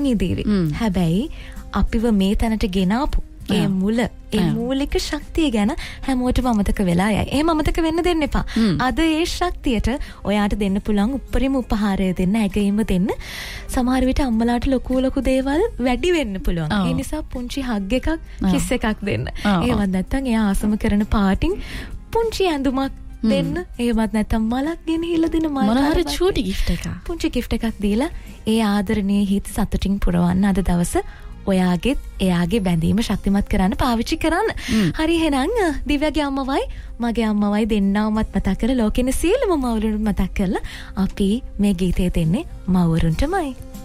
ඉදීවි. හැබැයි අපිව මේ තැනට ගෙනාපු ඒ මුල ඒ මූලික ශක්තිය ගැන හැමෝටම අමතක වෙලා යයි. එහෙම අමතක වෙන්න දෙන්න එපා. අද ඒ ශක්තියට ඔයාට දෙන්න පුළුවන් උපරිම උපහාරය දෙන්න, ඇගීම දෙන්න. සමහර විට අම්මලාට ලොකු දේවල් වැඩි වෙන්න පුළුවන්. ඒ නිසා පුංචි හග් එකක්, කිස් එකක් දෙන්න. එහෙමත් නැත්නම් එයා ආසම කරන පාටින් පුංචි ඇඳුමක් දෙන්න. එහෙමත් නැත්නම් මලක් ගෙනහිලා දෙන මොනවාරි චූටි gift එකක්. පුංචි gift එකක් දීලා ඒ ආදරණීය හිත සතුටින් පුරවන්න අද දවස ඔයාගේ එයාගේ බැඳීම ශක්තිමත් කරන්න පාවිච්චි කරන්න. හරි එහෙනම් දිව්‍යගේ අම්මවයි මගේ අම්මවයි දෙන්නවමත් මතක් කරලා ලෝකෙන සියලුම මව්වරුන්ට මතක් කරලා අපි මේ ගීතය දෙන්නේ මව්වරුන්ටමයි.